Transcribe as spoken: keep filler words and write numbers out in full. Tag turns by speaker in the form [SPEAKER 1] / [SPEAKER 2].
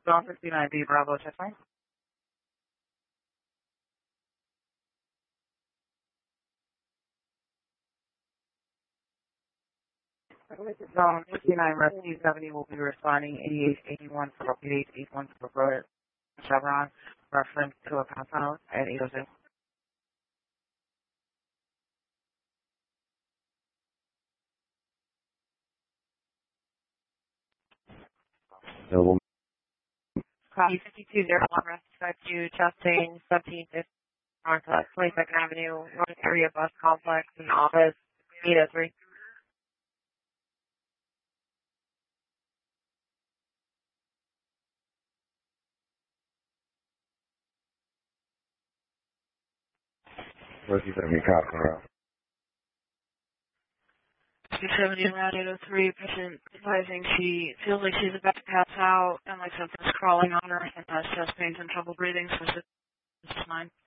[SPEAKER 1] Zone fifty-nine B Bravo, check line. Zone fifty-nine Rescue seventy will be responding eighty-eight eighty-one for eighty-eight eighty-one for Road Chevron, reference to a compound at eight oh six.
[SPEAKER 2] Available.
[SPEAKER 1] Copy fifty-two zero one Rescue Chastain seventeen fifty Northwest twenty-second Avenue, North Area Bus Complex and Office eight oh three.
[SPEAKER 2] Rescue seventy cops around.
[SPEAKER 1] two seventy around eight oh three, patient advising she feels like she's about to pass out and like something's crawling on her and has chest pains and trouble breathing, so this is mine.